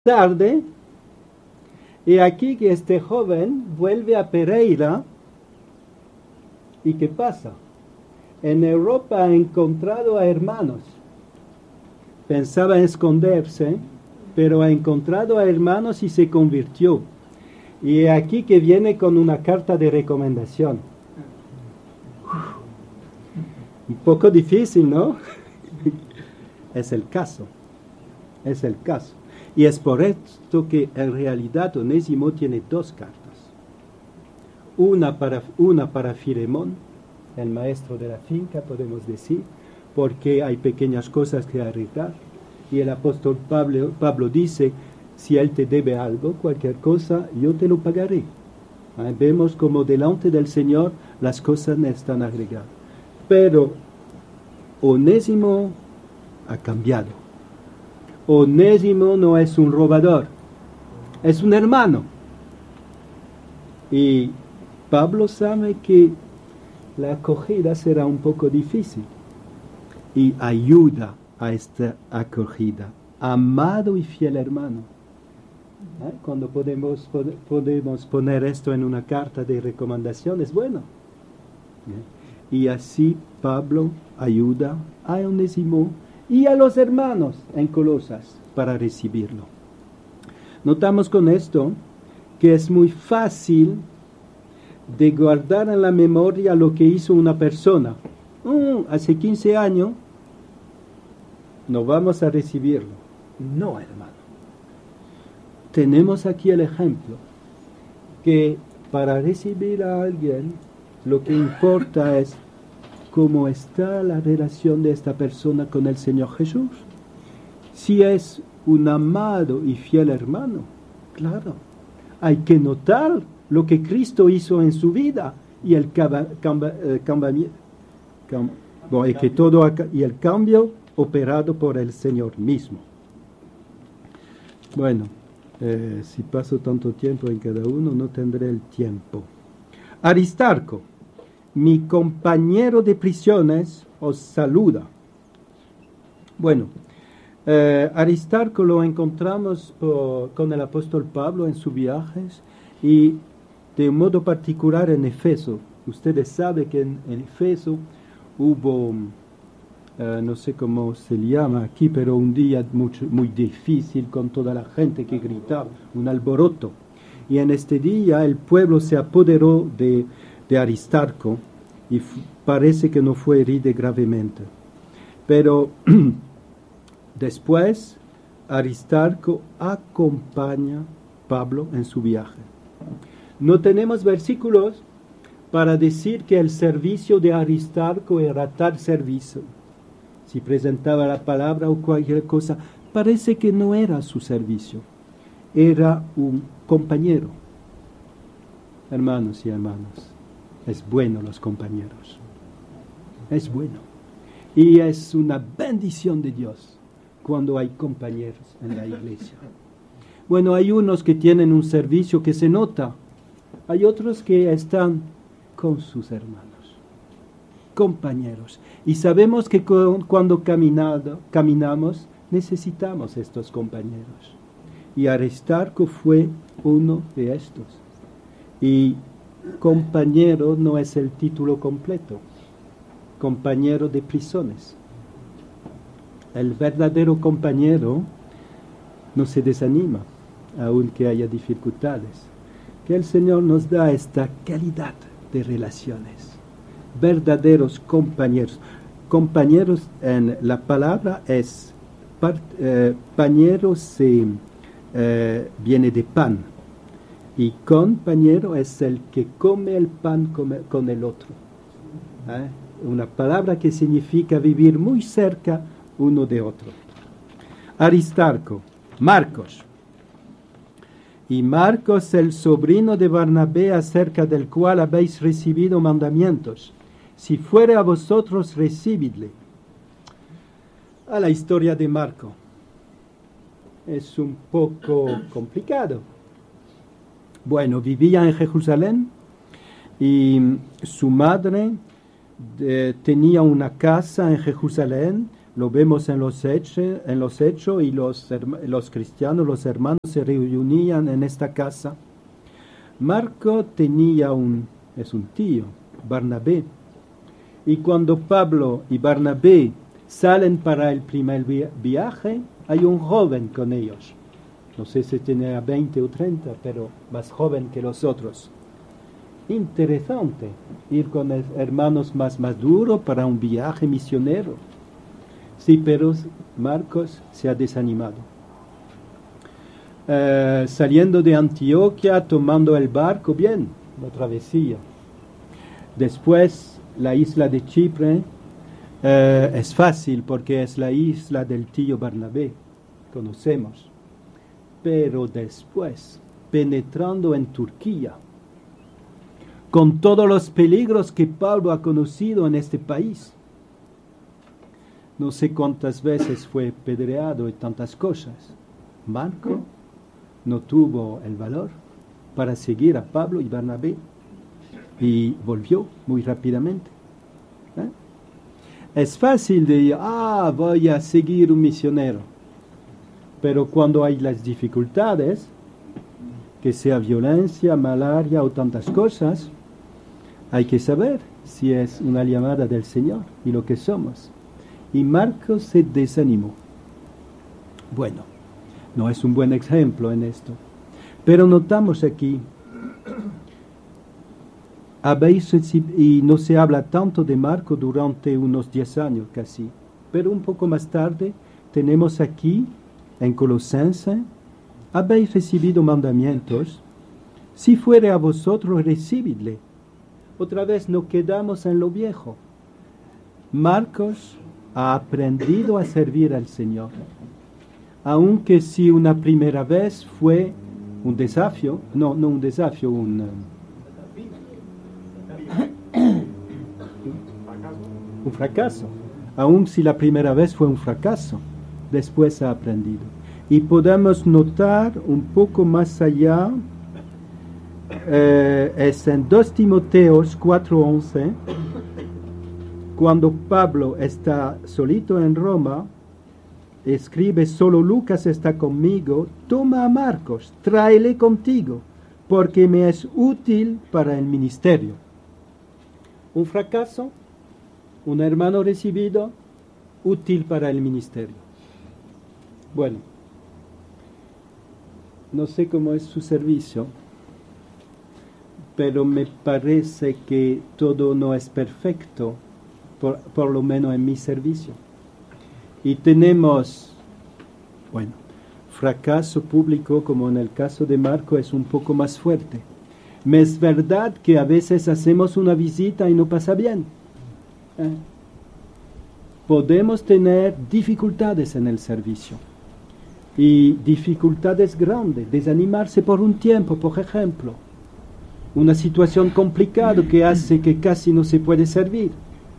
Tarde, y aquí que este joven vuelve a Pereira. ¿Y qué pasa? En Europa ha encontrado a hermanos. Pensaba esconderse, pero ha encontrado a hermanos y se convirtió. Y aquí que viene con una carta de recomendación. Un poco difícil, ¿no? Es el caso. Es el caso. Y es por esto que en realidad Onésimo tiene dos cartas. Una para Filemón, el maestro de la finca, podemos decir, porque hay pequeñas cosas que arreglar. Y el apóstol Pablo dice, si él te debe algo, cualquier cosa, yo te lo pagaré. Vemos como delante del Señor las cosas no están arregladas. Pero Onésimo ha cambiado. Onésimo no es un robador, es un hermano. Y Pablo sabe que la acogida será un poco difícil y ayuda a esta acogida. Amado y fiel hermano. Cuando podemos poner esto en una carta de recomendación, es bueno. Y así Pablo ayuda a Onésimo y a los hermanos en Colosas para recibirlo. Notamos con esto que es muy fácil de guardar en la memoria lo que hizo una persona. Hace 15 años no vamos a recibirlo. No, hermano. Tenemos aquí el ejemplo que para recibir a alguien lo que importa es cómo está la relación de esta persona con el Señor Jesús. Si es un amado y fiel hermano, claro, hay que notar lo que Cristo hizo en su vida y el cambio operado por el Señor mismo. Bueno, si paso tanto tiempo en cada uno, no tendré el tiempo. Aristarco, mi compañero de prisiones, os saluda. Bueno, Aristarco lo encontramos con el apóstol Pablo en sus viajes y de un modo particular en Efeso. Ustedes saben que en Efeso hubo, no sé cómo se llama aquí, pero un día muy difícil con toda la gente que gritaba, un alboroto. Y en este día el pueblo se apoderó de Aristarco y parece que no fue herido gravemente. Pero después Aristarco acompaña a Pablo en su viaje. No tenemos versículos para decir que el servicio de Aristarco era tal servicio. Si presentaba la palabra o cualquier cosa, parece que no era su servicio. Era un compañero. Hermanos y hermanas, es bueno los compañeros. Es bueno. Y es una bendición de Dios cuando hay compañeros en la iglesia. Bueno, hay unos que tienen un servicio que se nota. Hay otros que están con sus hermanos, compañeros. Y sabemos que cuando caminamos necesitamos estos compañeros. Y Aristarco fue uno de estos. Y compañero no es el título completo. Compañero de prisiones. El verdadero compañero no se desanima, aunque haya dificultades. Que el Señor nos da esta calidad de relaciones. Verdaderos compañeros. Compañeros en la palabra es pañero viene de pan. Y compañero es el que come el pan con el otro. Una palabra que significa vivir muy cerca uno de otro. Aristarco, Marcos. Y Marcos, el sobrino de Barnabé, acerca del cual habéis recibido mandamientos. Si fuere a vosotros, recibidle. A la historia de Marco. Es un poco complicado. Bueno, vivía en Jerusalén y su madre tenía una casa en Jerusalén Lo vemos en los hechos y los cristianos, los hermanos se reunían en esta casa. Marco tenía es un tío, Barnabé. Y cuando Pablo y Barnabé salen para el primer viaje, hay un joven con ellos. No sé si tenía 20 o 30, pero más joven que los otros. Interesante ir con hermanos más maduros para un viaje misionero. Sí, pero Marcos se ha desanimado. Saliendo de Antioquia, tomando el barco, bien, la travesía. Después, la isla de Chipre es fácil porque es la isla del tío Barnabé, conocemos. Pero después, penetrando en Turquía, con todos los peligros que Pablo ha conocido en este país, no sé cuántas veces fue pedreado y tantas cosas. Marco no tuvo el valor para seguir a Pablo y Barnabé y volvió muy rápidamente. Es fácil de decir, voy a seguir un misionero, pero cuando hay las dificultades, que sea violencia, malaria o tantas cosas, hay que saber si es una llamada del Señor y lo que somos. Y Marcos se desanimó. Bueno, no es un buen ejemplo en esto. Pero notamos aquí, y no se habla tanto de Marcos durante unos 10 años casi, pero un poco más tarde tenemos aquí, en Colosenses, habéis recibido mandamientos, si fuere a vosotros recibidle. Otra vez no quedamos en lo viejo. Marcos ha aprendido a servir al Señor. Aunque si una primera vez fue un desafío, no un desafío, un fracaso. Aun si la primera vez fue un fracaso, después ha aprendido. Y podemos notar un poco más allá, es en 2 Timoteos 4:11, cuando Pablo está solito en Roma, escribe, solo Lucas está conmigo, toma a Marcos, tráele contigo, porque me es útil para el ministerio. Un fracaso, un hermano recibido, útil para el ministerio. Bueno, no sé cómo es su servicio, pero me parece que todo no es perfecto, por lo menos en mi servicio. Y tenemos, fracaso público, como en el caso de Marco, es un poco más fuerte. Es verdad que a veces hacemos una visita y no pasa bien. Podemos tener dificultades en el servicio. Y dificultades grandes, desanimarse por un tiempo, por ejemplo. Una situación complicada que hace que casi no se puede servir.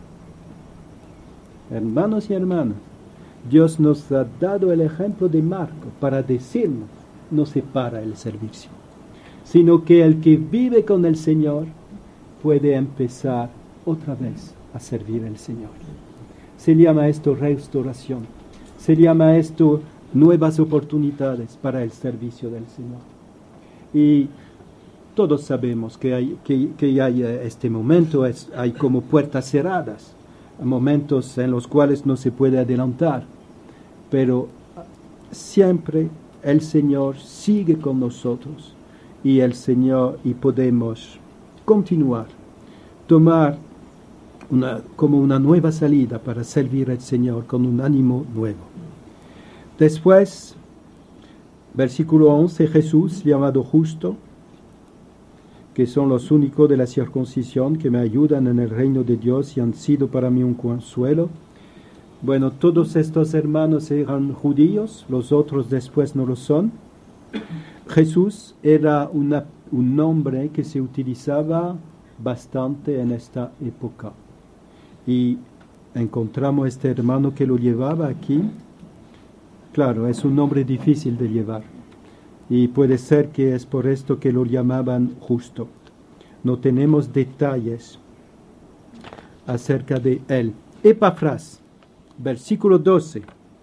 Hermanos y hermanas, Dios nos ha dado el ejemplo de Marco para decirnos, no se para el servicio, sino que el que vive con el Señor puede empezar otra vez a servir al Señor. Se llama esto restauración, se llama esto nuevas oportunidades para el servicio del Señor. Y todos sabemos que hay este momento, hay como puertas cerradas, momentos en los cuales no se puede adelantar, pero siempre el Señor sigue con nosotros y podemos continuar, tomar como una nueva salida para servir al Señor con un ánimo nuevo. Después, versículo 11, Jesús, llamado justo, que son los únicos de la circuncisión que me ayudan en el reino de Dios y han sido para mí un consuelo. Bueno, todos estos hermanos eran judíos, los otros después no lo son. Jesús era un nombre que se utilizaba bastante en esta época. Y encontramos este hermano que lo llevaba aquí. Claro, es un nombre difícil de llevar. Y puede ser que es por esto que lo llamaban justo. No tenemos detalles acerca de él. Epafras, Versículo 12.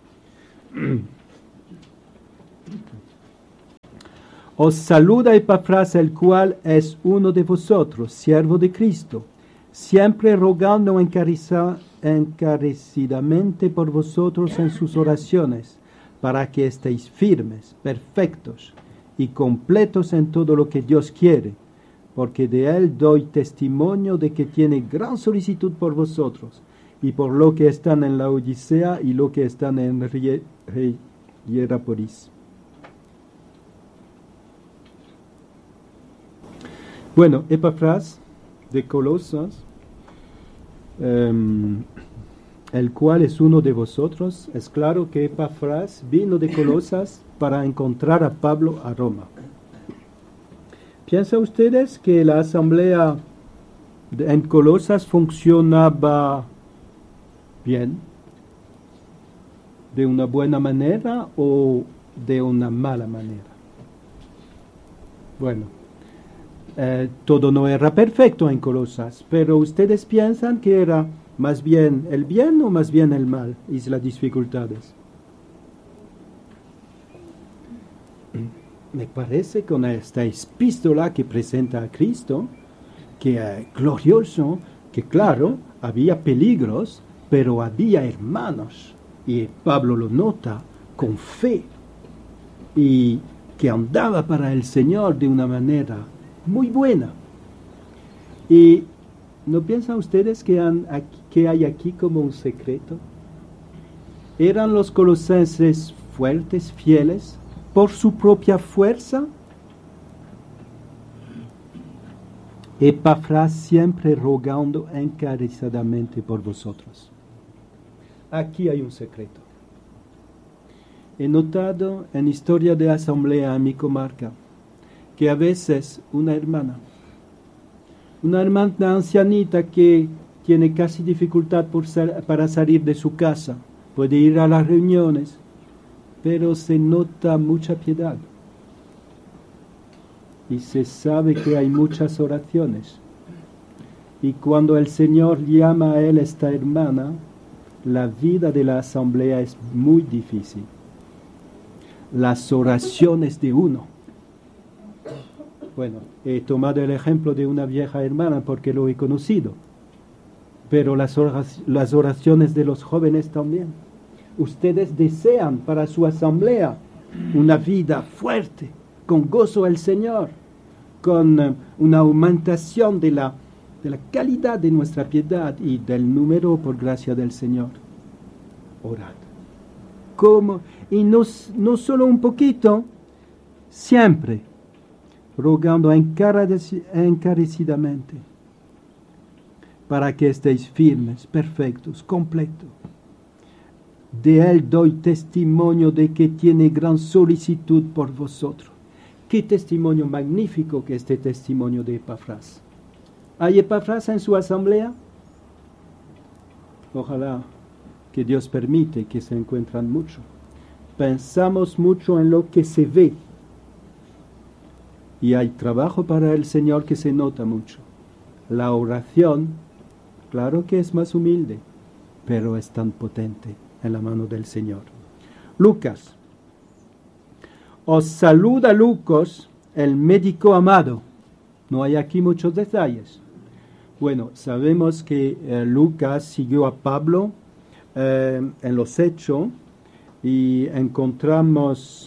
Os saluda Epafras, el cual es uno de vosotros, siervo de Cristo, siempre rogando encarecidamente por vosotros en sus oraciones, para que estéis firmes, perfectos y completos en todo lo que Dios quiere, porque de él doy testimonio de que tiene gran solicitud por vosotros, y por lo que están en la Odisea y lo que están en Hierapolis. Bueno, Epafras de Colosas, el cual es uno de vosotros. Es claro que Epafras vino de Colosas para encontrar a Pablo a Roma. ¿Piensan ustedes que la asamblea en Colosas funcionaba bien, de una buena manera o de una mala manera? Bueno, todo no era perfecto en Colosas, pero ustedes piensan que era más bien el bien o más bien el mal y las dificultades. Me parece con esta epístola que presenta a Cristo, que es glorioso, que claro, había peligros, pero había hermanos, y Pablo lo nota con fe, y que andaba para el Señor de una manera muy buena. ¿Y no piensan ustedes que hay aquí como un secreto? ¿Eran los colosenses fuertes, fieles, por su propia fuerza? Epafras siempre rogando encarecidamente por vosotros. Aquí hay un secreto. He notado en historia de asamblea en mi comarca que a veces una hermana ancianita que tiene casi dificultad para salir de su casa, puede ir a las reuniones, pero se nota mucha piedad. Y se sabe que hay muchas oraciones. Y cuando el Señor llama a él esta hermana, la vida de la asamblea es muy difícil. Las oraciones de uno. Bueno, he tomado el ejemplo de una vieja hermana porque lo he conocido. Pero las oraciones de los jóvenes también. Ustedes desean para su asamblea una vida fuerte, con gozo al Señor, con una aumentación de la calidad de nuestra piedad y del número por gracia del Señor. Orad. ¿Cómo? Y no solo un poquito, siempre, rogando encarecidamente, para que estéis firmes, perfectos, completos. De él doy testimonio de que tiene gran solicitud por vosotros. Qué testimonio magnífico que este testimonio de Epafras. ¿Hay Epafras en su asamblea? Ojalá que Dios permite que se encuentran mucho. Pensamos mucho en lo que se ve. Y hay trabajo para el Señor que se nota mucho. La oración, claro que es más humilde, pero es tan potente en la mano del Señor. Lucas. Os saluda Lucas, el médico amado. No hay aquí muchos detalles. Bueno, sabemos que Lucas siguió a Pablo en los Hechos y encontramos,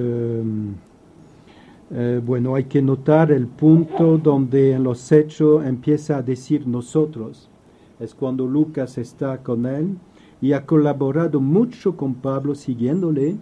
bueno, hay que notar el punto donde en los Hechos empieza a decir nosotros. Es cuando Lucas está con él y ha colaborado mucho con Pablo siguiéndole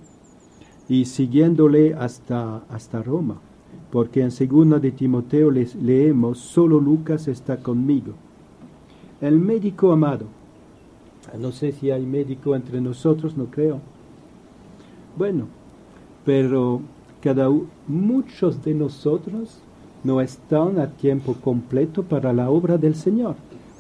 hasta Roma. Porque en 2 de Timoteo leemos, solo Lucas está conmigo. El médico amado. No sé si hay médico entre nosotros, no creo. Bueno, pero muchos de nosotros no están a tiempo completo para la obra del Señor.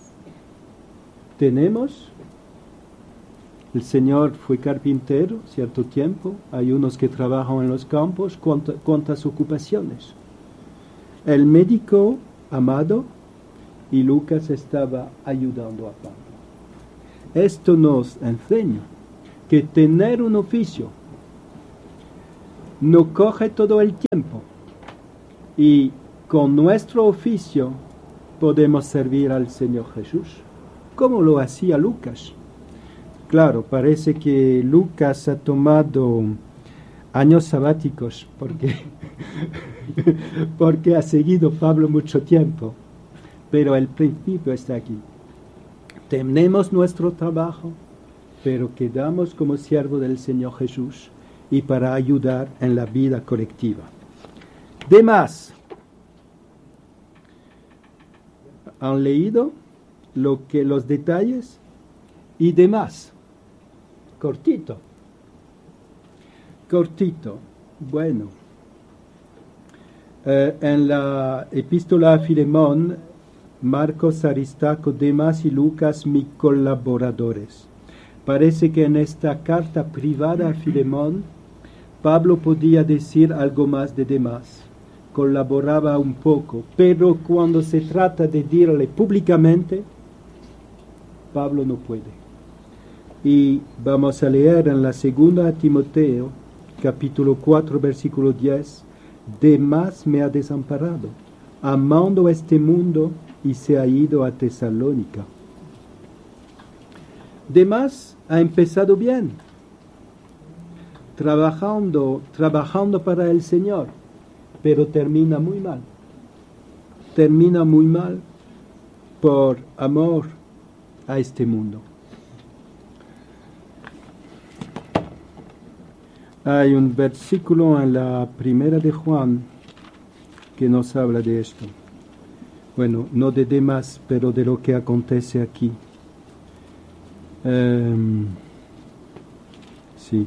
El Señor fue carpintero cierto tiempo, hay unos que trabajan en los campos, cuántas ocupaciones. El médico amado y Lucas estaba ayudando a Pablo. Esto nos enseña que tener un oficio no coge todo el tiempo y con nuestro oficio podemos servir al Señor Jesús, como lo hacía Lucas. Claro, parece que Lucas ha tomado años sabáticos porque ha seguido Pablo mucho tiempo, pero el principio está aquí. Tenemos nuestro trabajo, pero quedamos como siervo del Señor Jesús y para ayudar en la vida colectiva. Demás, ¿han leído los detalles? Y demás, cortito, bueno. En la epístola a Filemón, Marcos, Aristarco, Demas y Lucas, mis colaboradores. Parece que en esta carta privada a Filemón, Pablo podía decir algo más de Demas, colaboraba un poco, pero cuando se trata de decirle públicamente, Pablo no puede. Y vamos a leer en la segunda a Timoteo, capítulo 4, versículo 10, Demas me ha desamparado, amando este mundo, y se ha ido a Tesalónica. Demas ha empezado bien, trabajando para el Señor, pero termina muy mal por amor a este mundo. Hay un versículo en la primera de Juan que nos habla de esto. Bueno, no de Demas, pero de lo que acontece aquí. Sí.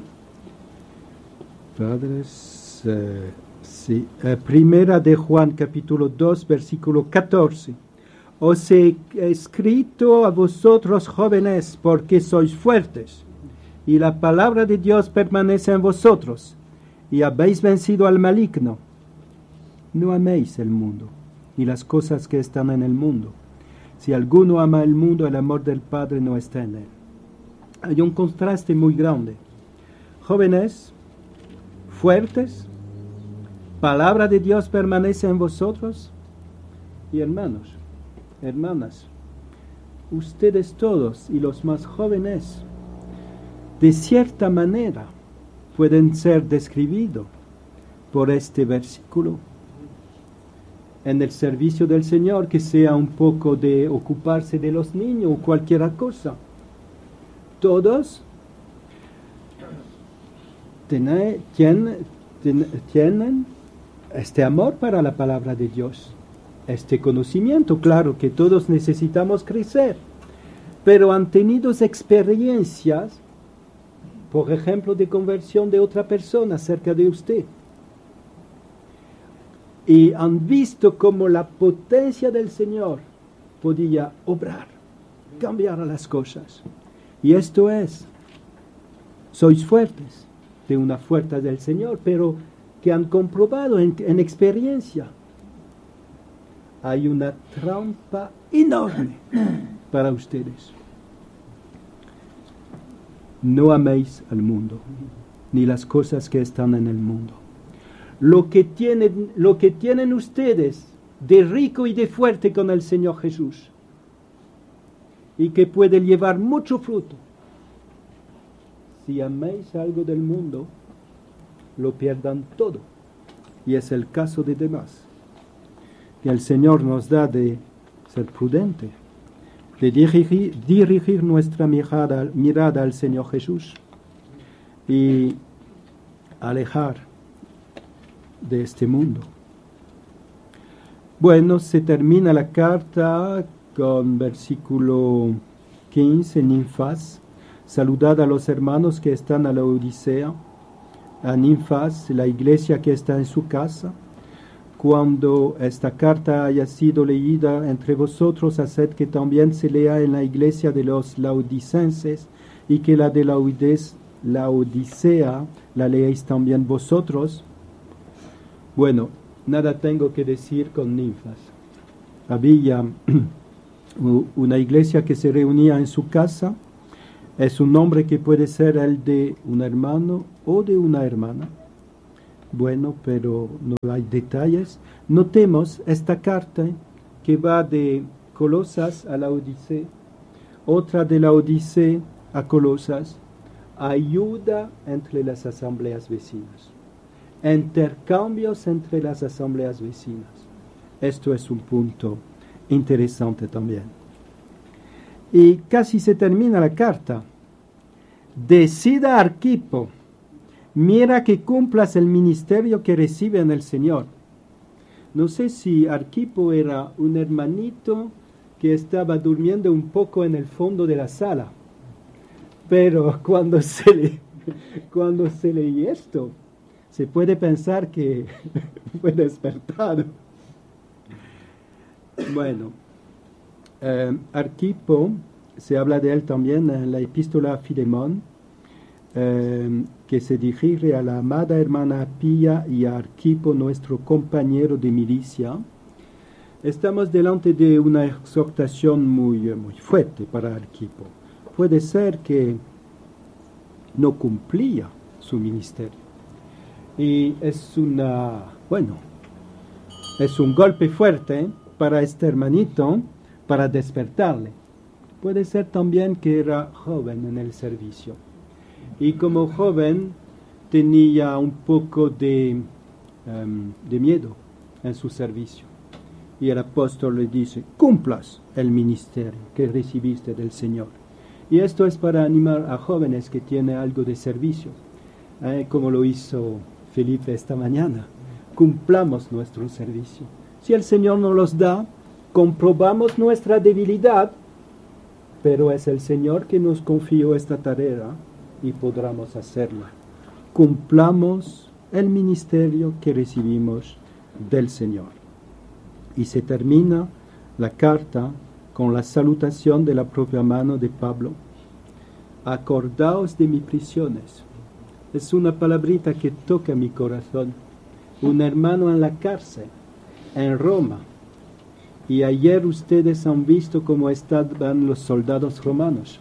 Padres, sí. Primera de Juan, capítulo 2, versículo 14. Os he escrito a vosotros jóvenes porque sois fuertes, y la palabra de Dios permanece en vosotros, y habéis vencido al maligno. No améis el mundo, ni las cosas que están en el mundo. Si alguno ama el mundo, el amor del Padre no está en él. Hay un contraste muy grande. Jóvenes, fuertes, palabra de Dios permanece en vosotros, y hermanos, hermanas, ustedes todos y los más jóvenes, de cierta manera, pueden ser describidos por este versículo. En el servicio del Señor, que sea un poco de ocuparse de los niños o cualquier cosa. Todos tienen este amor para la palabra de Dios, este conocimiento. Claro que todos necesitamos crecer, pero han tenido experiencias, por ejemplo, de conversión de otra persona cerca de usted. Y han visto cómo la potencia del Señor podía obrar, cambiar las cosas. Y esto es, sois fuertes, de una fuerza del Señor, pero que han comprobado en experiencia. Hay una trampa enorme para ustedes. No améis al mundo, ni las cosas que están en el mundo. Lo que tienen ustedes de rico y de fuerte con el Señor Jesús, y que puede llevar mucho fruto. Si améis algo del mundo, lo pierdan todo. Y es el caso de demás. Que el Señor nos da de ser prudente, de dirigir nuestra mirada al Señor Jesús y alejar de este mundo. Bueno, se termina la carta con versículo 15, Ninfas. Saludad a los hermanos que están a la Odisea, a Ninfas, la iglesia que está en su casa. Cuando esta carta haya sido leída entre vosotros, haced que también se lea en la iglesia de los laodicenses, y que la de la Odisea la leáis también vosotros. Bueno, nada tengo que decir con Ninfas. Había una iglesia que se reunía en su casa, Es un nombre que puede ser el de un hermano o de una hermana. Bueno, pero no hay detalles. Notemos esta carta que va de Colosas a la Odisea, otra de la Odisea a Colosas, ayuda entre las asambleas vecinas, intercambios entre las asambleas vecinas. Esto es un punto interesante también. Y casi se termina la carta. Decida Arquipo, mira que cumplas el ministerio que recibe en el Señor. No sé si Arquipo era un hermanito que estaba durmiendo un poco en el fondo de la sala, pero cuando se lee esto, se puede pensar que fue despertado. Bueno, Arquipo, se habla de él también en la epístola a Filemón, que se dirige a la amada hermana Apia y a Arquipo, nuestro compañero de milicia. Estamos delante de una exhortación muy fuerte para Arquipo. Puede ser que no cumplía su ministerio. Y es un golpe fuerte para este hermanito, para despertarle. Puede ser también que era joven en el servicio. Y como joven tenía un poco de miedo en su servicio. Y el apóstol le dice, cumplas el ministerio que recibiste del Señor. Y esto es para animar a jóvenes que tienen algo de servicio, como lo hizo Felipe esta mañana. Cumplamos nuestro servicio. Si el Señor nos los da, comprobamos nuestra debilidad, pero es el Señor que nos confió esta tarea y podremos hacerla. Cumplamos el ministerio que recibimos del Señor. Y se termina la carta con la salutación de la propia mano de Pablo. Acordaos de mis prisiones. Es una palabrita que toca mi corazón. Un hermano en la cárcel, en Roma. Y ayer ustedes han visto cómo estaban los soldados romanos.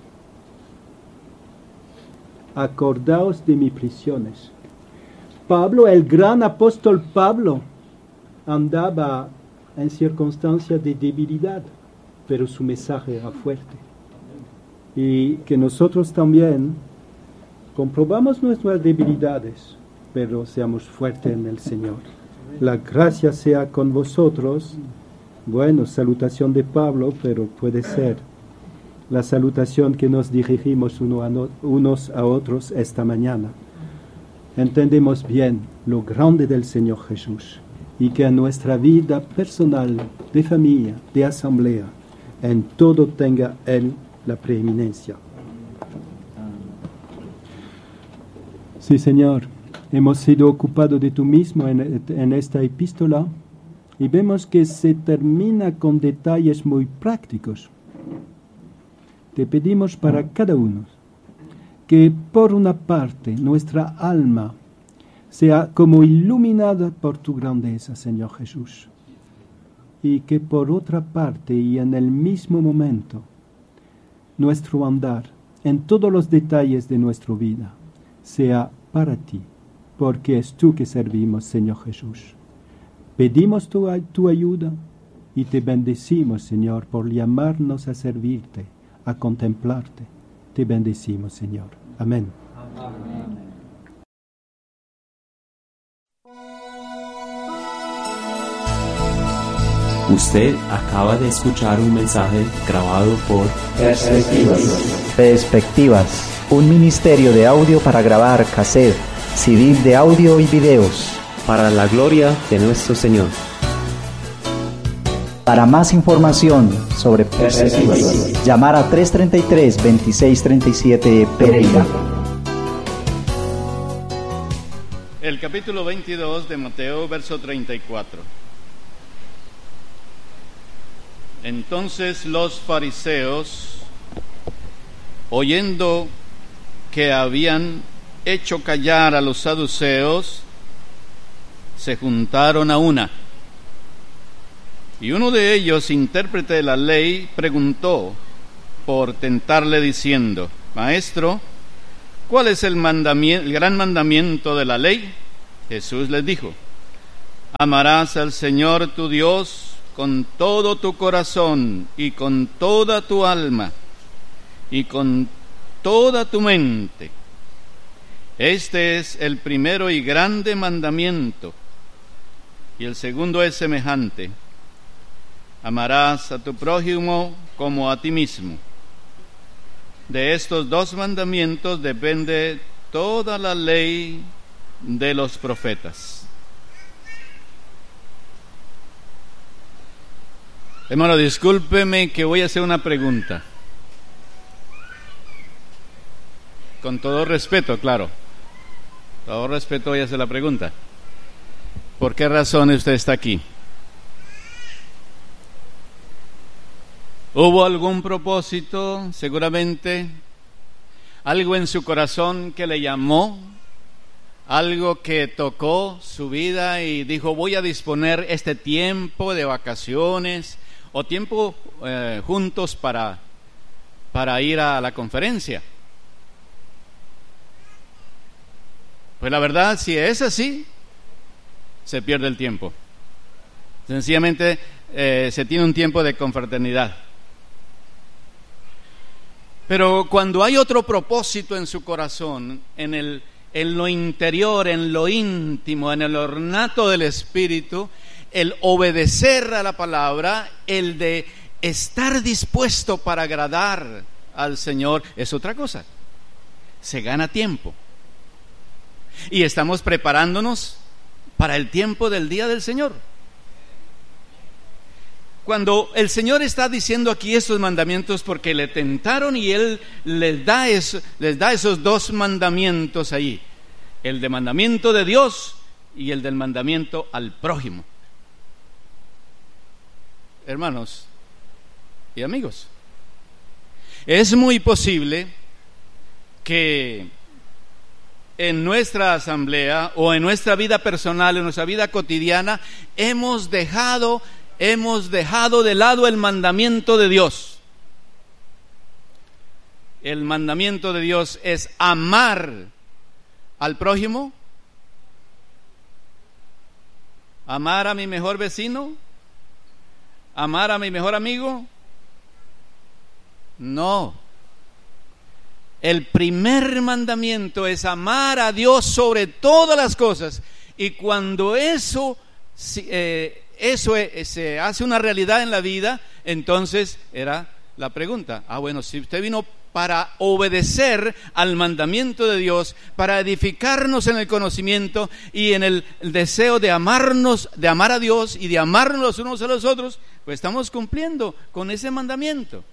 Acordaos de mis prisiones. Pablo, el gran apóstol Pablo, andaba en circunstancias de debilidad, pero su mensaje era fuerte. Y que nosotros también comprobamos nuestras debilidades, pero seamos fuertes en el Señor. La gracia sea con vosotros. Bueno, salutación de Pablo, pero puede ser la salutación que nos dirigimos unos a otros esta mañana. Entendemos bien lo grande del Señor Jesús y que en nuestra vida personal, de familia, de asamblea, en todo tenga Él la preeminencia. Sí, Señor, hemos sido ocupados de tú mismo en esta epístola y vemos que se termina con detalles muy prácticos. Te pedimos para cada uno que por una parte nuestra alma sea como iluminada por tu grandeza, Señor Jesús, y que por otra parte y en el mismo momento nuestro andar en todos los detalles de nuestra vida sea para ti, porque es tú que servimos, Señor Jesús. Pedimos tu ayuda y te bendecimos, Señor, por llamarnos a servirte, a contemplarte. Te bendecimos, Señor. Amén. Amén. Usted acaba de escuchar un mensaje grabado por Perspectivas, un ministerio de audio para grabar cassette, CD de audio y videos. Para la gloria de nuestro Señor. Para más información sobre Perspectivas, llamar a 333-2637 Pereira. El capítulo 22 de Mateo, verso 34. Entonces los fariseos, oyendo que habían hecho callar a los saduceos, se juntaron a una. Y uno de ellos, intérprete de la ley, preguntó por tentarle diciendo: Maestro, ¿cuál es el gran mandamiento de la ley? Jesús les dijo: amarás al Señor tu Dios con todo tu corazón y con toda tu alma y con toda tu mente. Este es el primero y grande mandamiento. Y el segundo es semejante: amarás a tu prójimo como a ti mismo. De estos dos mandamientos depende toda la ley de los profetas. Hermano, discúlpeme que voy a hacer una pregunta. Con todo respeto, claro. Todo respeto voy a hacer la pregunta. ¿Por qué razón usted está aquí? ¿Hubo algún propósito, seguramente? ¿Algo en su corazón que le llamó? ¿Algo que tocó su vida y dijo: voy a disponer este tiempo de vacaciones o tiempo juntos para ir a la conferencia? Pues la verdad, si es así, se pierde el tiempo. Sencillamente se tiene un tiempo de confraternidad. Pero cuando hay otro propósito en su corazón, en lo interior, en lo íntimo, en el ornato del Espíritu, el obedecer a la palabra, el de estar dispuesto para agradar al Señor, es otra cosa. Se gana tiempo. Y estamos preparándonos para el tiempo del día del Señor. Cuando el Señor está diciendo aquí estos mandamientos, porque le tentaron y Él les da esos dos mandamientos ahí: el de mandamiento de Dios y el del mandamiento al prójimo. Hermanos y amigos, es muy posible que en nuestra asamblea o en nuestra vida personal, en nuestra vida cotidiana, hemos dejado de lado el mandamiento de Dios. El mandamiento de Dios es amar al prójimo, amar a mi mejor vecino, amar a mi mejor amigo. No. El primer mandamiento es amar a Dios sobre todas las cosas. Y cuando eso se hace una realidad en la vida, entonces era la pregunta: bueno, si usted vino para obedecer al mandamiento de Dios, para edificarnos en el conocimiento y en el deseo de amarnos, de amar a Dios y de amarnos los unos a los otros, pues estamos cumpliendo con ese mandamiento.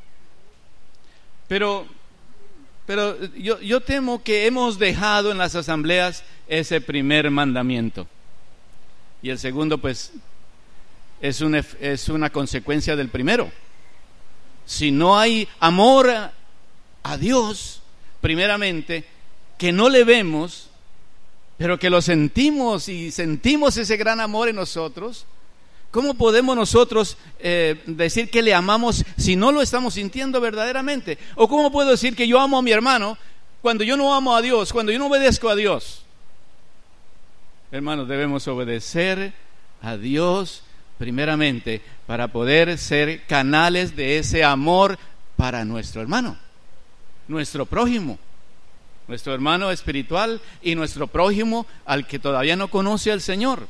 Pero yo temo que hemos dejado en las asambleas ese primer mandamiento. Y el segundo, pues, es una consecuencia del primero. Si no hay amor a Dios, primeramente, que no le vemos, pero que lo sentimos y sentimos ese gran amor en nosotros, ¿cómo podemos nosotros decir que le amamos si no lo estamos sintiendo verdaderamente? ¿O cómo puedo decir que yo amo a mi hermano cuando yo no amo a Dios, cuando yo no obedezco a Dios? Hermanos, debemos obedecer a Dios primeramente para poder ser canales de ese amor para nuestro hermano, nuestro prójimo, nuestro hermano espiritual y nuestro prójimo al que todavía no conoce al Señor.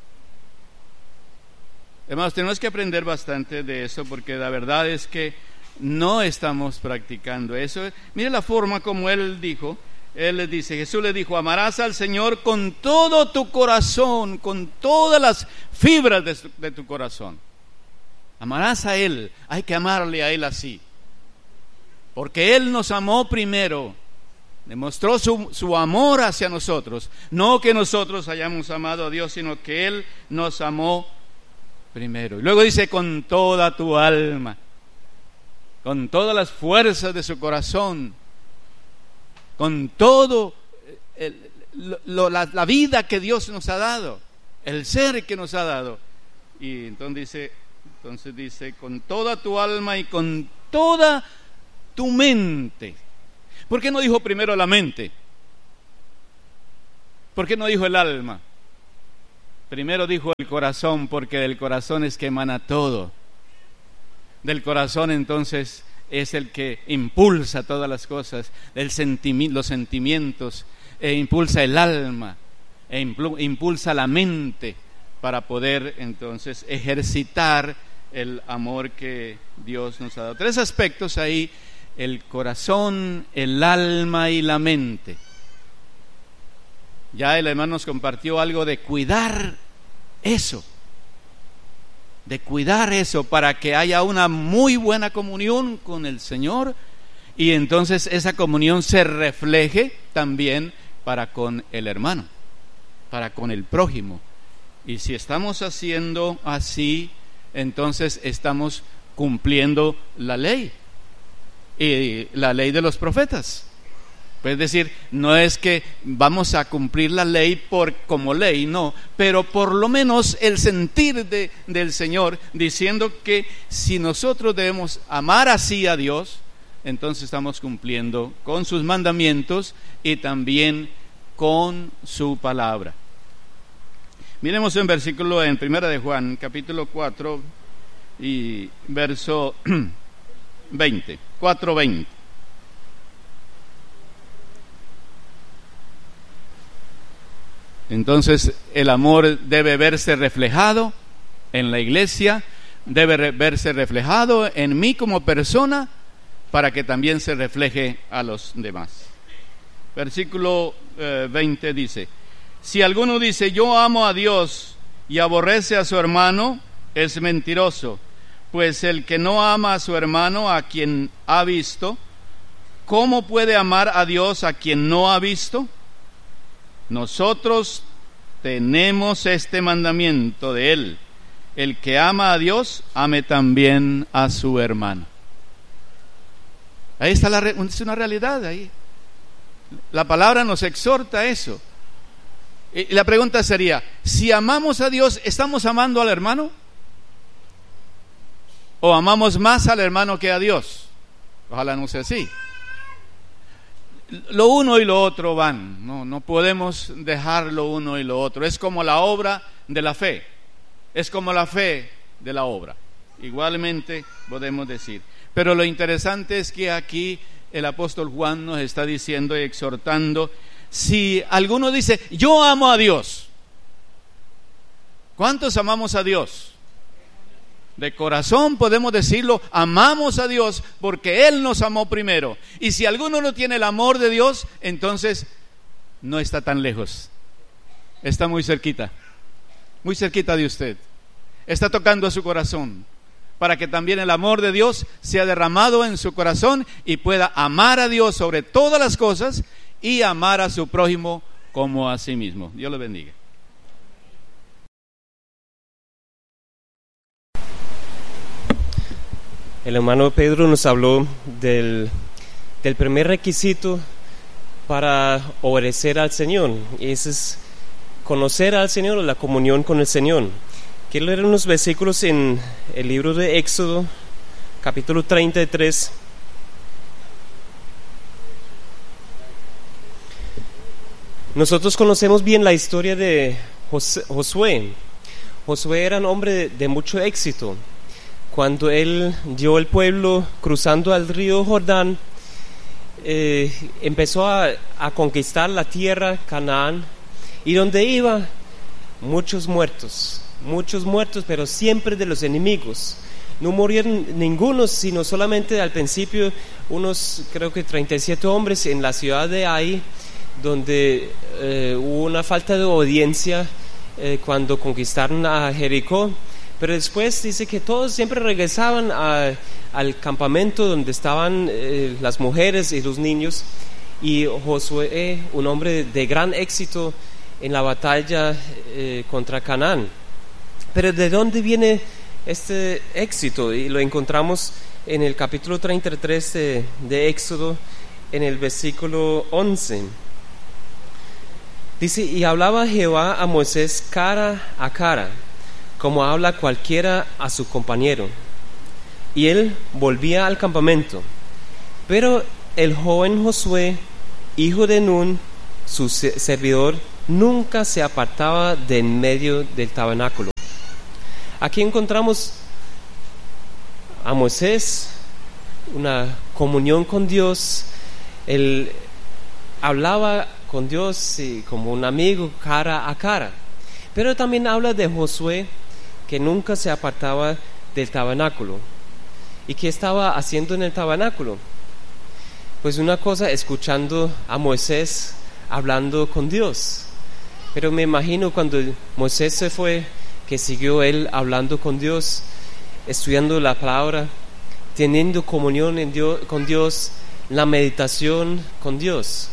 Hermanos, tenemos que aprender bastante de eso, porque la verdad es que no estamos practicando eso. Mire la forma como Él dijo. Él les dice, Jesús le dijo: amarás al Señor con todo tu corazón, con todas las fibras de tu corazón. Amarás a Él. Hay que amarle a Él así, porque Él nos amó primero, demostró su amor hacia nosotros. No que nosotros hayamos amado a Dios, sino que Él nos amó primero. Y luego dice: con toda tu alma, con todas las fuerzas de su corazón, con todo la vida que Dios nos ha dado, el ser que nos ha dado. Y entonces dice con toda tu alma y con toda tu mente. ¿Por qué no dijo primero la mente? ¿Por qué no dijo el alma? Primero dijo el corazón, porque del corazón es que emana todo. Del corazón entonces es el que impulsa todas las cosas, los sentimientos, impulsa el alma, impulsa la mente para poder entonces ejercitar el amor que Dios nos ha dado. 3 aspectos ahí: el corazón, el alma y la mente. Ya el hermano nos compartió algo de cuidar eso, para que haya una muy buena comunión con el Señor, y entonces esa comunión se refleje también para con el hermano, para con el prójimo. Y si estamos haciendo así, entonces estamos cumpliendo la ley, y la ley de los profetas. Es decir, no es que vamos a cumplir la ley como ley, no, pero por lo menos el sentir del Señor, diciendo que si nosotros debemos amar así a Dios, entonces estamos cumpliendo con sus mandamientos y también con su palabra. Miremos un versículo en 1 de Juan, capítulo 4 y verso 20, 4:20. Entonces el amor debe verse reflejado en la iglesia, debe verse reflejado en mí como persona, para que también se refleje a los demás. Versículo 20 dice: si alguno dice yo amo a Dios y aborrece a su hermano, es mentiroso, pues el que no ama a su hermano a quien ha visto, ¿cómo puede amar a Dios a quien no ha visto? Nosotros tenemos este mandamiento de Él: el que ama a Dios, ame también a su hermano. Ahí está es una realidad ahí. La palabra nos exhorta a eso. Y la pregunta sería: si amamos a Dios, ¿estamos amando al hermano? ¿O amamos más al hermano que a Dios? Ojalá no sea así. Lo uno y lo otro van, no podemos dejar lo uno y lo otro. Es como la obra de la fe, es como la fe de la obra, igualmente podemos decir. Pero lo interesante es que aquí el apóstol Juan nos está diciendo y exhortando: si alguno dice yo amo a Dios, ¿cuántos amamos a Dios? De corazón podemos decirlo, amamos a Dios porque Él nos amó primero. Y si alguno no tiene el amor de Dios, entonces no está tan lejos, está muy cerquita de usted, está tocando a su corazón, para que también el amor de Dios sea derramado en su corazón y pueda amar a Dios sobre todas las cosas y amar a su prójimo como a sí mismo. Dios lo bendiga. El hermano Pedro nos habló del primer requisito para obedecer al Señor, y ese es conocer al Señor, la comunión con el Señor. Quiero leer unos versículos en el libro de Éxodo, capítulo 33. Nosotros conocemos bien la historia de Josué. Josué era un hombre de mucho éxito. Cuando él dio el pueblo cruzando el río Jordán, empezó a conquistar la tierra Canaán, y donde iba, muchos muertos, pero siempre de los enemigos. No murieron ninguno, sino solamente al principio unos, creo que 37 hombres en la ciudad de Ai, donde hubo una falta de obediencia cuando conquistaron a Jericó. Pero después dice que todos siempre regresaban al campamento donde estaban las mujeres y los niños. Y Josué, un hombre de gran éxito en la batalla contra Canaán. Pero ¿de dónde viene este éxito? Y lo encontramos en el capítulo 33 de Éxodo, en el versículo 11. Dice: y hablaba Jehová a Moisés cara a cara, como habla cualquiera a su compañero. Y él volvía al campamento. Pero el joven Josué, hijo de Nun, su servidor, nunca se apartaba de en medio del tabernáculo. Aquí encontramos a Moisés, una comunión con Dios. Él hablaba con Dios como un amigo, cara a cara. Pero también habla de Josué, que nunca se apartaba del tabernáculo. ¿Y qué estaba haciendo en el tabernáculo? Pues una cosa, escuchando a Moisés hablando con Dios. Pero me imagino cuando Moisés se fue, que siguió él hablando con Dios, estudiando la palabra, teniendo comunión con Dios, la meditación con Dios.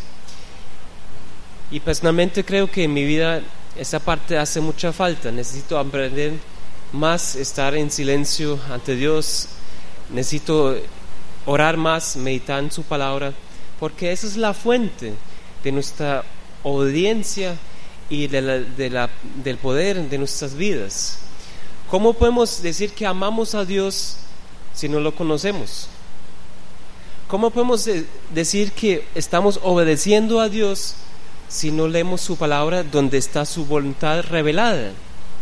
Y personalmente creo que en mi vida esa parte hace mucha falta. Necesito aprender más, estar en silencio ante Dios. Necesito orar más, meditar en su palabra, porque esa es la fuente de nuestra obediencia y del poder de nuestras vidas. ¿Cómo podemos decir que amamos a Dios si no lo conocemos? ¿Cómo podemos decir que estamos obedeciendo a Dios si no leemos su palabra donde está su voluntad revelada?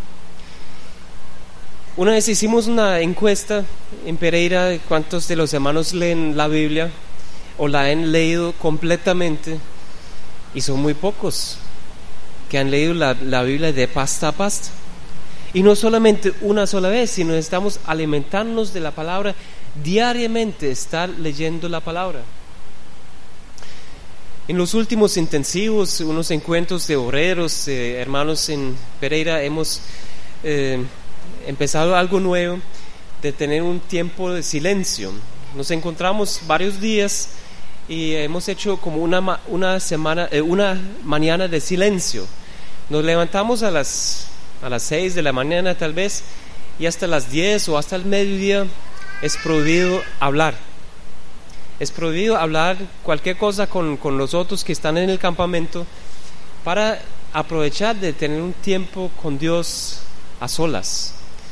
Una vez hicimos una encuesta en Pereira de cuántos de los hermanos leen la Biblia o la han leído completamente, y son muy pocos que han leído la Biblia de pasta a pasta. Y no solamente una sola vez, sino estamos alimentándonos de la palabra diariamente, estar leyendo la palabra. En los últimos intensivos, unos encuentros de obreros, hermanos en Pereira, hemos empezado algo nuevo de tener un tiempo de silencio. Nos encontramos varios días y hemos hecho como una mañana de silencio. Nos levantamos a las 6 de la mañana tal vez, y hasta las 10 o hasta el mediodía es prohibido hablar. Es prohibido hablar cualquier cosa con los otros que están en el campamento, para aprovechar de tener un tiempo con Dios a solas.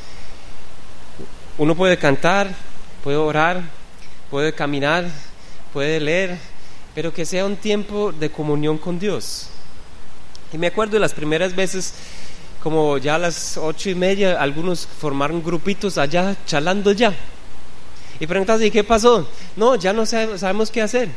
Uno puede cantar, puede orar, puede caminar, puede leer, pero que sea un tiempo de comunión con Dios. Y me acuerdo de las primeras veces, como ya a las 8:30, algunos formaron grupitos allá charlando ya. Y preguntas, ¿y qué pasó? No, ya no sabemos qué hacer.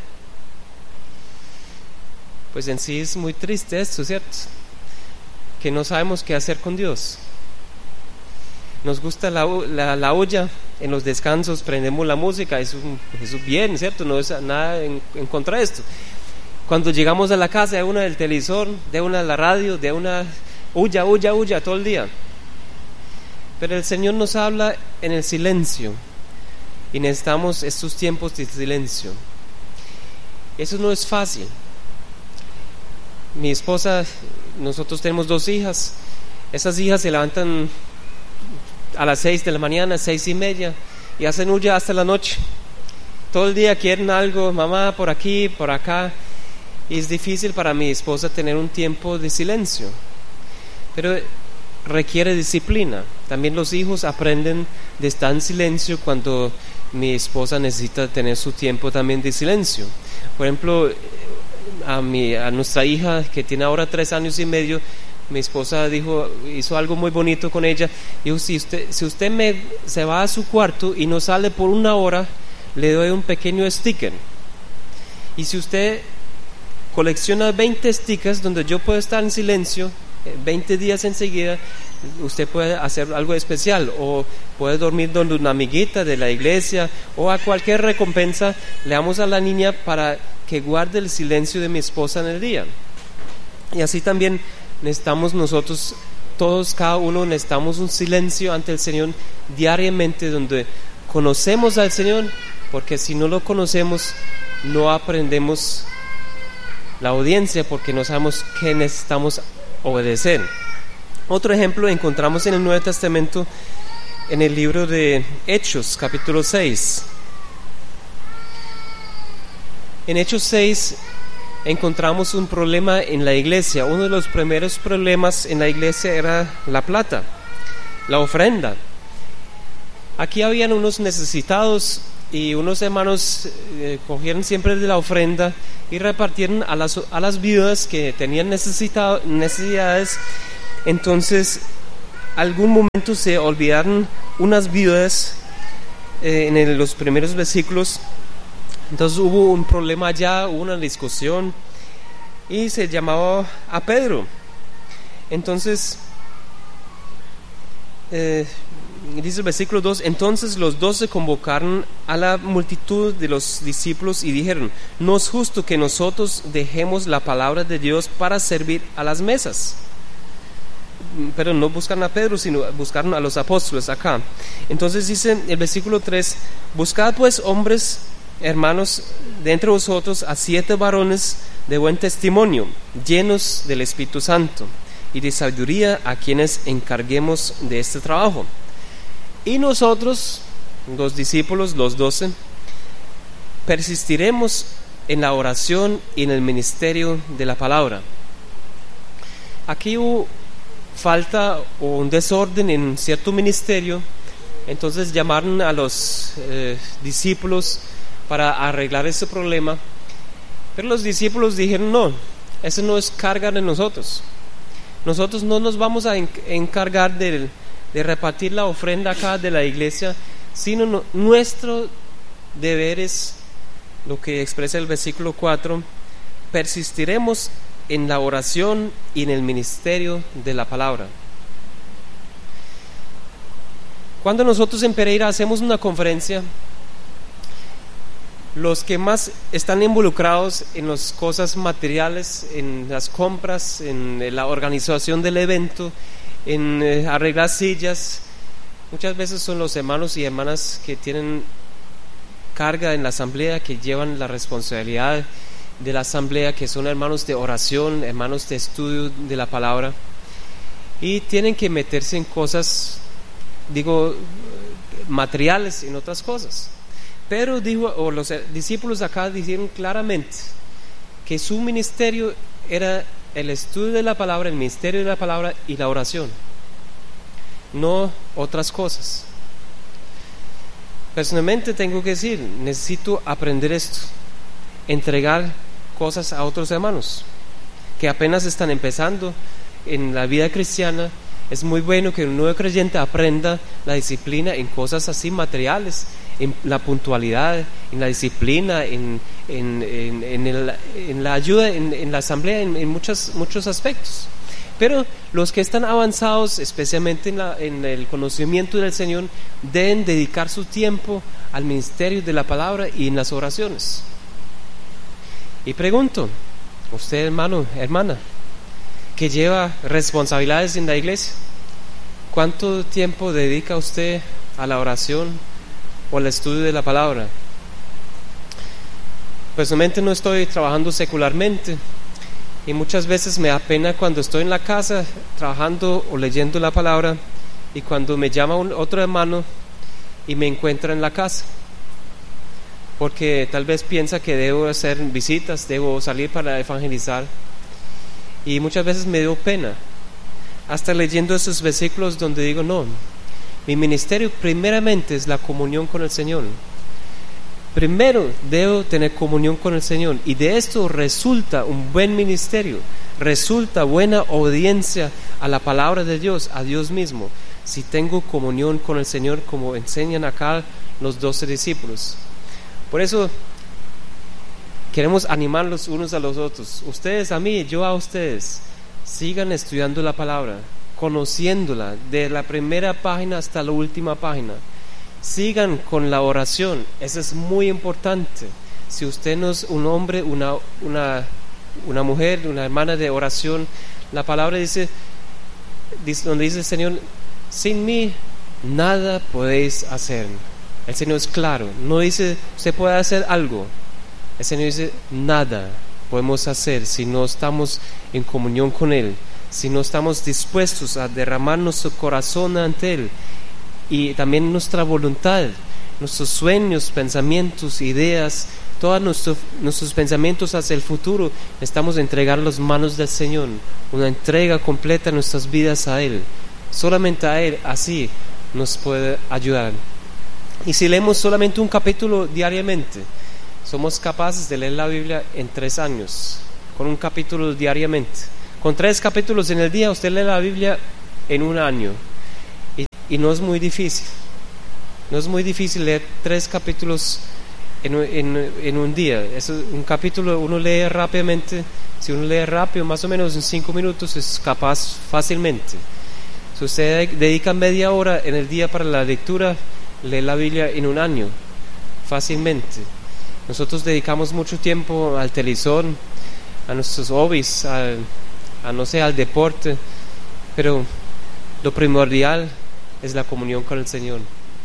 Pues en sí es muy triste esto, ¿cierto? Que no sabemos qué hacer con Dios. Nos gusta la olla en los descansos, prendemos la música, eso bien, ¿cierto? No es nada en contra de esto. Cuando llegamos a la casa, de una del televisor, de una de la radio, de una huya todo el día. Pero el Señor nos habla en el silencio, y necesitamos estos tiempos de silencio. Eso no es fácil. Mi esposa, nosotros tenemos 2 hijas. Esas hijas se levantan a las 6 de la mañana, 6:30, y hacen huya hasta la noche. Todo el día quieren algo, mamá, por aquí, por acá, y es difícil para mi esposa tener un tiempo de silencio, pero requiere disciplina. También los hijos aprenden de estar en silencio cuando mi esposa necesita tener su tiempo también de silencio. Por ejemplo, a nuestra hija, que tiene ahora 3 años y medio, mi esposa hizo algo muy bonito con ella. Dijo, si usted se va a su cuarto y no sale por 1 hora, le doy un pequeño sticker. Y si usted colecciona 20 stickers donde yo puedo estar en silencio 20 días enseguida, usted puede hacer algo especial, o puede dormir donde una amiguita de la iglesia, o a cualquier recompensa le damos a la niña para que guarde el silencio de mi esposa en el día. Y así también necesitamos nosotros, todos, cada uno, necesitamos un silencio ante el Señor diariamente, donde conocemos al Señor, porque si no lo conocemos no aprendemos la audiencia, porque no sabemos qué necesitamos obedecer. Otro ejemplo encontramos en el Nuevo Testamento, en el libro de Hechos, capítulo 6. En Hechos 6 encontramos un problema en la iglesia. Uno de los primeros problemas en la iglesia era la plata, la ofrenda. Aquí habían unos necesitados y unos hermanos cogieron siempre de la ofrenda y repartieron a las viudas que tenían necesidades. Entonces, algún momento se olvidaron unas viudas en los primeros versículos. Entonces hubo un problema allá, hubo una discusión y se llamaba a Pedro. Entonces dice el versículo 2: entonces los 12 convocaron a la multitud de los discípulos y dijeron: no es justo que nosotros dejemos la palabra de Dios para servir a las mesas. Pero no buscaron a Pedro, sino buscaron a los apóstoles acá. Entonces dice el versículo 3: buscad pues, hombres, hermanos, de entre vosotros a 7 varones de buen testimonio, llenos del Espíritu Santo y de sabiduría, a quienes encarguemos de este trabajo. Y nosotros, los discípulos, los 12, persistiremos en la oración y en el ministerio de la palabra. Aquí hubo falta o un desorden en cierto ministerio. Entonces llamaron a los discípulos para arreglar ese problema, pero los discípulos dijeron: no, eso no es carga de nosotros. Nosotros no nos vamos a encargar de repartir la ofrenda acá de la iglesia, sino nuestro deber es lo que expresa el versículo 4: persistiremos en la oración y en el ministerio de la palabra. Cuando nosotros en Pereira hacemos una conferencia, los que más están involucrados en las cosas materiales, en las compras, en la organización del evento, en arreglar sillas, muchas veces son los hermanos y hermanas que tienen carga en la asamblea, que llevan la responsabilidad de la asamblea, que son hermanos de oración, hermanos de estudio de la palabra, y tienen que meterse en cosas, materiales, en otras cosas. Pero los discípulos acá dijeron claramente que su ministerio era el estudio de la palabra, el ministerio de la palabra y la oración, no otras cosas. Personalmente tengo que decir, necesito aprender esto, entregar cosas a otros hermanos que apenas están empezando en la vida cristiana. Es muy bueno que un nuevo creyente aprenda la disciplina en cosas así materiales, en la puntualidad, en la disciplina, en la ayuda, en la asamblea, en muchos aspectos. Pero los que están avanzados, especialmente en el conocimiento del Señor, deben dedicar su tiempo al ministerio de la palabra y en las oraciones. Y pregunto, usted, hermano, hermana, que lleva responsabilidades en la iglesia, ¿cuánto tiempo dedica usted a la oración o al estudio de la palabra? Personalmente no estoy trabajando secularmente y muchas veces me da pena cuando estoy en la casa trabajando o leyendo la palabra y cuando me llama otro hermano y me encuentra en la casa, porque tal vez piensa que debo hacer visitas, debo salir para evangelizar, y muchas veces me dio pena, hasta leyendo esos versículos donde digo: no, mi ministerio primeramente es la comunión con el Señor. Primero debo tener comunión con el Señor, y de esto resulta un buen ministerio, resulta buena obediencia a la palabra de Dios, a Dios mismo, si tengo comunión con el Señor, como enseñan acá los 12 discípulos. Por eso queremos animarlos unos a los otros, ustedes a mí, yo a ustedes. Sigan estudiando la palabra, conociéndola de la primera página hasta la última página. Sigan con la oración, eso es muy importante. Si usted no es un hombre, una mujer, una hermana de oración, la palabra dice, donde dice el Señor: sin mí nada podéis hacer. El Señor es claro, no dice usted puede hacer algo. El Señor dice: nada podemos hacer si no estamos en comunión con Él, si no estamos dispuestos a derramar nuestro corazón ante Él, y también nuestra voluntad, nuestros sueños, pensamientos, ideas, todos nuestros pensamientos hacia el futuro, estamos a entregar las manos del Señor, una entrega completa de nuestras vidas a Él. Solamente a Él así nos puede ayudar. Y si leemos solamente un capítulo diariamente, somos capaces de leer la Biblia en 3 años, con un capítulo diariamente. Con 3 capítulos en el día, usted lee la Biblia en 1 año. Y no es muy difícil. No es muy difícil leer 3 capítulos en un día. Un capítulo uno lee rápidamente. Si uno lee rápido, más o menos en 5 minutos, es capaz fácilmente. Si usted dedica media hora en el día para la lectura, lee la Biblia en 1 año, fácilmente. Nosotros dedicamos mucho tiempo al televisor, a nuestros hobbies, al deporte, pero lo primordial es la comunión con el Señor.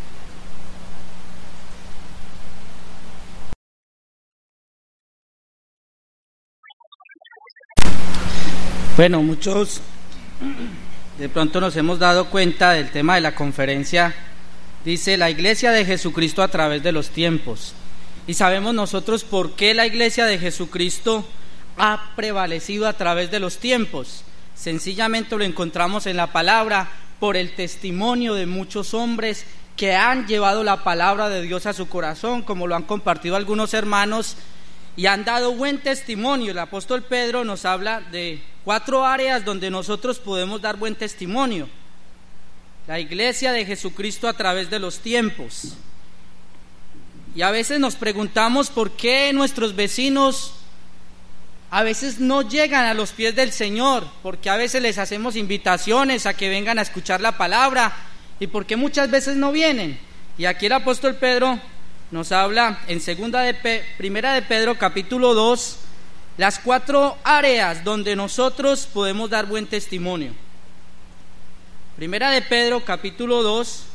Bueno, muchos de pronto nos hemos dado cuenta del tema de la conferencia. Dice la Iglesia de Jesucristo a través de los tiempos. Y sabemos nosotros por qué la Iglesia de Jesucristo ha prevalecido a través de los tiempos. Sencillamente lo encontramos en la palabra, por el testimonio de muchos hombres que han llevado la palabra de Dios a su corazón, como lo han compartido algunos hermanos, y han dado buen testimonio. El apóstol Pedro nos habla de 4 áreas donde nosotros podemos dar buen testimonio. La Iglesia de Jesucristo a través de los tiempos. Y a veces nos preguntamos por qué nuestros vecinos a veces no llegan a los pies del Señor, porque a veces les hacemos invitaciones a que vengan a escuchar la palabra, y por qué muchas veces no vienen. Y aquí el apóstol Pedro nos habla en Primera de Pedro capítulo 2, las 4 áreas donde nosotros podemos dar buen testimonio. Primera de Pedro capítulo 2.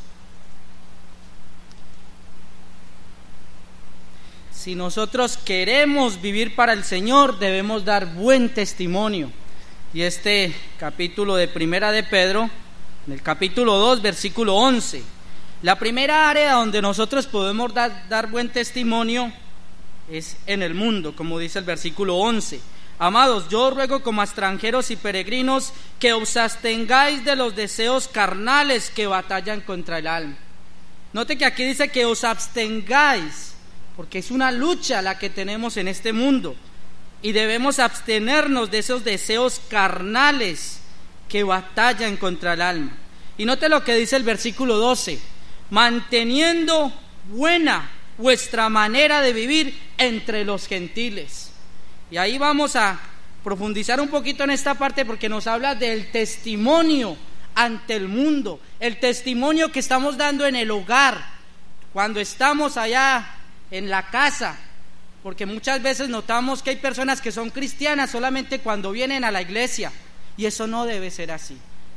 Si nosotros queremos vivir para el Señor, debemos dar buen testimonio. Y este capítulo de Primera de Pedro, en el capítulo 2, versículo 11. La primera área donde nosotros podemos dar buen testimonio es en el mundo, como dice el versículo 11. Amados, yo os ruego como a extranjeros y peregrinos que os abstengáis de los deseos carnales que batallan contra el alma. Note que aquí dice que os abstengáis, porque es una lucha la que tenemos en este mundo, y debemos abstenernos de esos deseos carnales que batallan contra el alma. Y note lo que dice el versículo 12: manteniendo buena vuestra manera de vivir entre los gentiles. Y ahí vamos a profundizar un poquito en esta parte, porque nos habla del testimonio ante el mundo, el testimonio que estamos dando en el hogar, cuando estamos allá en la casa, porque muchas veces notamos que hay personas que son cristianas solamente cuando vienen a la iglesia, y eso no debe ser así.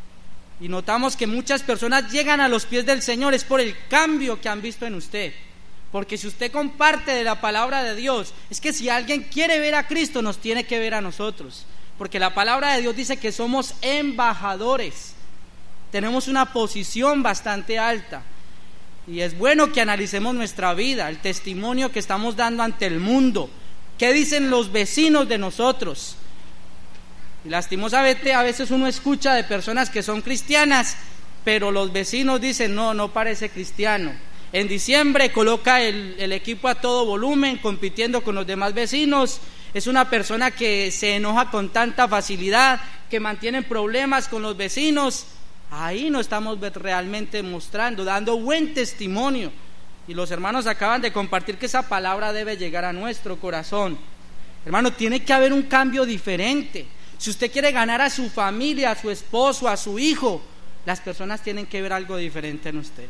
Y notamos que muchas personas llegan a los pies del Señor es por el cambio que han visto en usted, porque si usted comparte de la palabra de Dios, es que si alguien quiere ver a Cristo, nos tiene que ver a nosotros, porque la palabra de Dios dice que somos embajadores, tenemos una posición bastante alta. Y es bueno que analicemos nuestra vida, el testimonio que estamos dando ante el mundo. ¿Qué dicen los vecinos de nosotros? Y lastimosamente a veces uno escucha de personas que son cristianas, pero los vecinos dicen, no parece cristiano. En diciembre coloca el equipo a todo volumen, compitiendo con los demás vecinos. Es una persona que se enoja con tanta facilidad, que mantiene problemas con los vecinos. Ahí no estamos realmente mostrando, dando buen testimonio. Y los hermanos acaban de compartir que esa palabra debe llegar a nuestro corazón. Hermano, tiene que haber un cambio diferente. Si usted quiere ganar a su familia, a su esposo, a su hijo, las personas tienen que ver algo diferente en usted.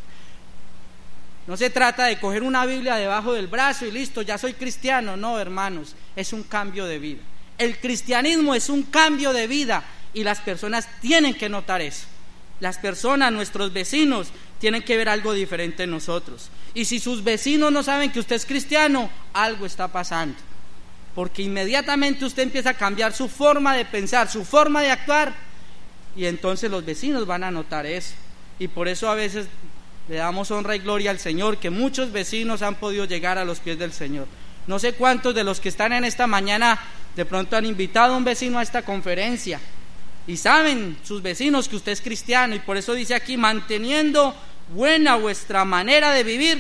No se trata de coger una Biblia debajo del brazo y listo, ya soy cristiano. No, hermanos, es un cambio de vida. El cristianismo es un cambio de vida, y las personas tienen que notar eso. Las personas, nuestros vecinos, tienen que ver algo diferente en nosotros. Y si sus vecinos no saben que usted es cristiano, algo está pasando, porque inmediatamente usted empieza a cambiar su forma de pensar, su forma de actuar, y entonces los vecinos van a notar eso. Y por eso a veces le damos honra y gloria al Señor, que muchos vecinos han podido llegar a los pies del Señor. No sé cuántos de los que están en esta mañana de pronto han invitado a un vecino a esta conferencia, y saben sus vecinos que usted es cristiano, y por eso dice aquí, manteniendo buena vuestra manera de vivir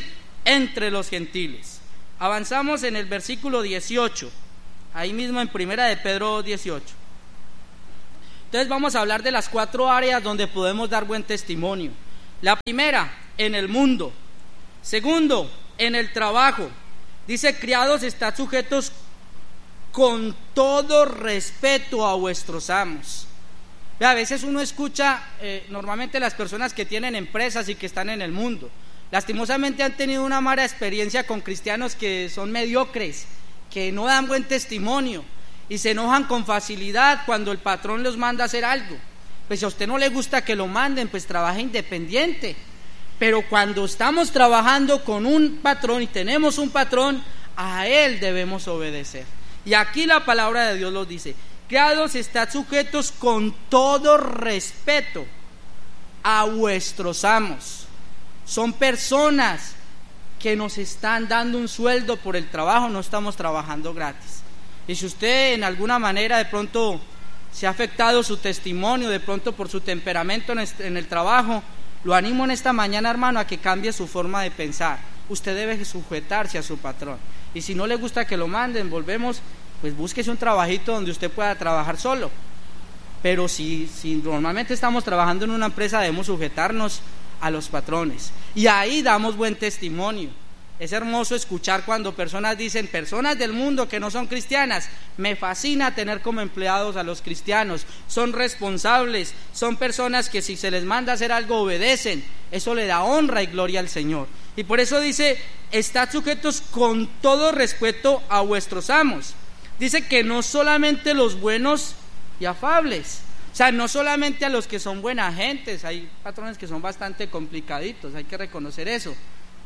entre los gentiles. Avanzamos en el versículo 18, ahí mismo en 1 de Pedro 18. Entonces vamos a hablar de las 4 áreas donde podemos dar buen testimonio. La primera, en el mundo. Segundo, en el trabajo. Dice, criados, estad sujetos con todo respeto a vuestros amos. A veces uno escucha, normalmente las personas que tienen empresas y que están en el mundo, lastimosamente han tenido una mala experiencia con cristianos que son mediocres, que no dan buen testimonio y se enojan con facilidad cuando el patrón los manda a hacer algo. Pues si a usted no le gusta que lo manden, pues trabaje independiente. Pero cuando estamos trabajando con un patrón y tenemos un patrón, a él debemos obedecer. Y aquí la palabra de Dios lo dice: criados, estad sujetos con todo respeto a vuestros amos. Son personas que nos están dando un sueldo por el trabajo, no estamos trabajando gratis. Y si usted en alguna manera de pronto se ha afectado su testimonio, de pronto por su temperamento en el trabajo, lo animo en esta mañana, hermano, a que cambie su forma de pensar. Usted debe sujetarse a su patrón. Y si no le gusta que lo manden, pues búsquese un trabajito donde usted pueda trabajar solo. Pero si normalmente estamos trabajando en una empresa, debemos sujetarnos a los patrones. Y ahí damos buen testimonio. Es hermoso escuchar cuando personas dicen, personas del mundo que no son cristianas, me fascina tener como empleados a los cristianos, son responsables, son personas que si se les manda hacer algo obedecen, eso le da honra y gloria al Señor. Y por eso dice, estad sujetos con todo respeto a vuestros amos. Dice que no solamente los buenos y afables, o sea, no solamente a los que son buenas gentes, hay patrones que son bastante complicaditos, hay que reconocer eso,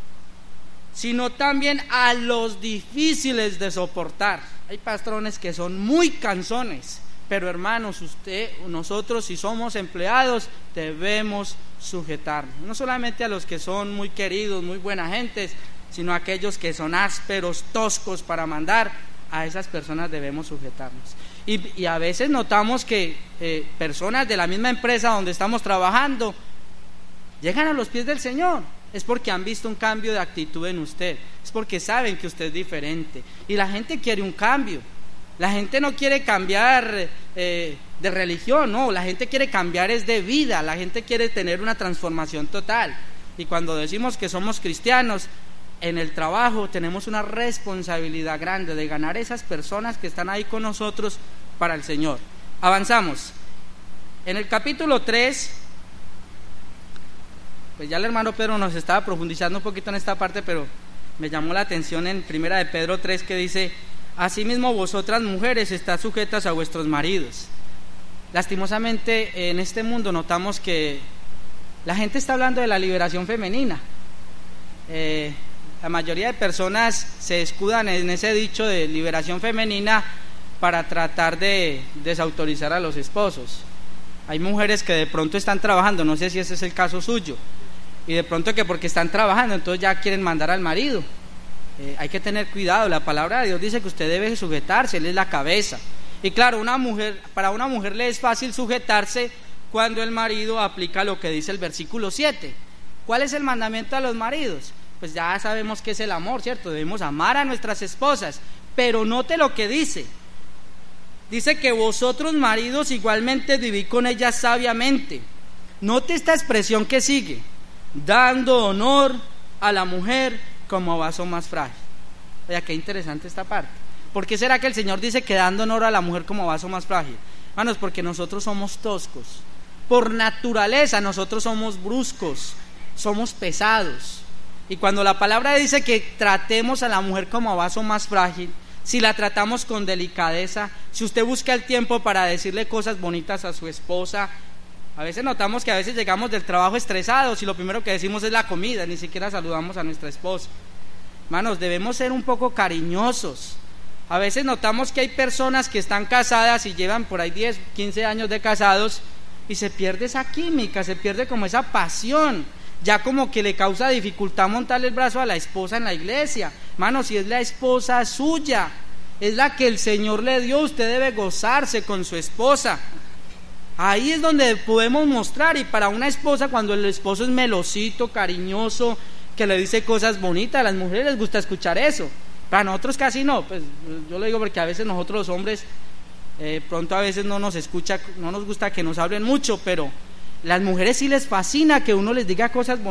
sino también a los difíciles de soportar. Hay patrones que son muy cansones, pero hermanos, nosotros si somos empleados debemos sujetarnos, no solamente a los que son muy queridos, muy buenas gentes, sino a aquellos que son ásperos, toscos para mandar. A esas personas debemos sujetarnos. Y a veces notamos que personas de la misma empresa donde estamos trabajando llegan a los pies del Señor. Es porque han visto un cambio de actitud en usted, es porque saben que usted es diferente. Y la gente quiere un cambio. La gente no quiere cambiar de religión, no, la gente quiere cambiar es de vida. La gente quiere tener una transformación total. Y cuando decimos que somos cristianos, en el trabajo tenemos una responsabilidad grande de ganar esas personas que están ahí con nosotros para el Señor. Avanzamos. En el capítulo 3, pues ya el hermano Pedro nos estaba profundizando un poquito en esta parte, pero me llamó la atención en 1 de Pedro 3 que dice, asimismo vosotras mujeres estad sujetas a vuestros maridos. Lastimosamente en este mundo notamos que la gente está hablando de la liberación femenina. La mayoría de personas se escudan en ese dicho de liberación femenina para tratar de desautorizar a los esposos. Hay mujeres que de pronto están trabajando, no sé si ese es el caso suyo, y de pronto que porque están trabajando entonces ya quieren mandar al marido. Hay que tener cuidado, la palabra de Dios dice que usted debe sujetarse, él es la cabeza. Y claro, para una mujer le es fácil sujetarse cuando el marido aplica lo que dice el versículo 7. ¿Cuál es el mandamiento a los maridos? Pues ya sabemos que es el amor, ¿cierto? Debemos amar a nuestras esposas, pero note lo que dice. Dice que vosotros maridos igualmente vivid con ellas sabiamente. Note esta expresión que sigue, dando honor a la mujer como vaso más frágil. Oiga, qué interesante esta parte. ¿Por qué será que el Señor dice que dando honor a la mujer como vaso más frágil? Hermanos, porque nosotros somos toscos. Por naturaleza nosotros somos bruscos, somos pesados. Y cuando la palabra dice que tratemos a la mujer como vaso más frágil, si la tratamos con delicadeza, si usted busca el tiempo para decirle cosas bonitas a su esposa, a veces notamos que a veces llegamos del trabajo estresados y lo primero que decimos es la comida, ni siquiera saludamos a nuestra esposa. Hermanos, debemos ser un poco cariñosos. A veces notamos que hay personas que están casadas y llevan por ahí 10, 15 años de casados y se pierde esa química, se pierde como esa pasión. Ya como que le causa dificultad montarle el brazo a la esposa en la iglesia. Hermano, si es la esposa suya, es la que el Señor le dio, usted debe gozarse con su esposa. Ahí es donde podemos mostrar. Y para una esposa, cuando el esposo es melosito, cariñoso, que le dice cosas bonitas. A las mujeres les gusta escuchar eso, para nosotros casi no. Pues yo lo digo porque a veces nosotros los hombres pronto a veces no nos gusta que nos hablen mucho, pero las mujeres sí les fascina que uno les diga cosas bonitas.